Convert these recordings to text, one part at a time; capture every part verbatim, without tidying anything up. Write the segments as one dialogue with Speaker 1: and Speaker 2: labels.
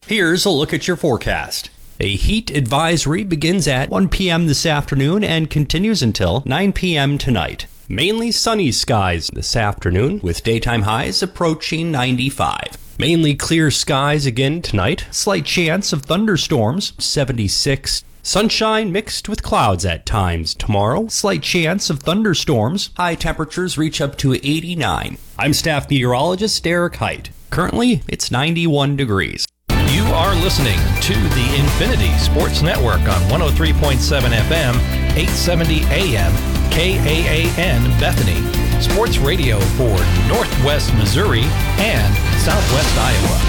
Speaker 1: Here's a look at your forecast. A heat advisory begins at one p.m. this afternoon and continues until nine p.m. tonight. Mainly sunny skies this afternoon, with daytime highs approaching ninety-five. Mainly clear skies again tonight. Slight chance of thunderstorms, seventy-six. Sunshine mixed with clouds at times tomorrow. Slight chance of thunderstorms. High temperatures reach up to eighty-nine. I'm staff meteorologist Derek Height. Currently, it's ninety-one degrees.
Speaker 2: You are listening to the Infinity Sports Network on one oh three point seven F M, eight seventy A M, K A A N Bethany. Sports radio for Northwest Missouri and Southwest Iowa.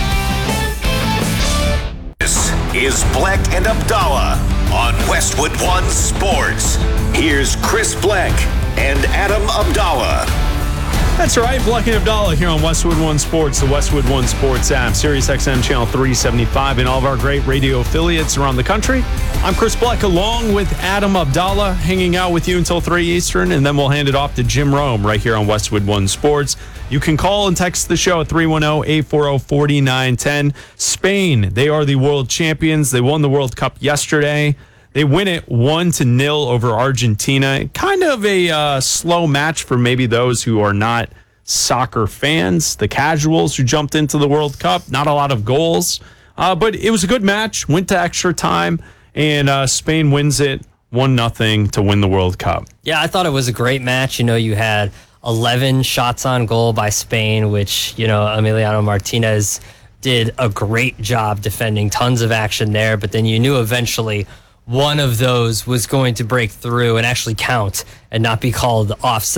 Speaker 3: This is Black and Abdallah on Westwood One Sports. Here's Chris Black and Adam Abdallah.
Speaker 4: That's right, Black and Abdallah here on Westwood One Sports, the Westwood One Sports app, Sirius X M Channel three seventy-five, and all of our great radio affiliates around the country. I'm Chris Black along with Adam Abdallah, hanging out with you until three Eastern, and then we'll hand it off to Jim Rome right here on Westwood One Sports. You can call and text the show at three one zero, eight four zero, four nine one zero. Spain, they are the world champions. They won the World Cup yesterday. They win it one to nil over Argentina. Kind of a uh, slow match for maybe those who are not soccer fans, the casuals who jumped into the World Cup. Not a lot of goals, uh, but it was a good match. Went to extra time, and uh, Spain wins it one nothing to win the World Cup.
Speaker 5: Yeah, I thought it was a great match. You know, you had eleven shots on goal by Spain, which, you know, Emiliano Martinez did a great job defending. Tons of action there, but then you knew eventually one of those was going to break through and actually count and not be called offside.